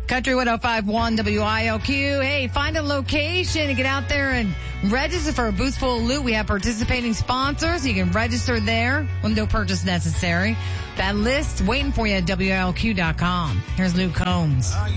Country 105.1 WILQ. Hey, find a location and get out there and register for a booth full of loot. We have participating sponsors. You can register there with no purchase necessary. That list waiting for you at WILQ.com. Here's Luke Combs.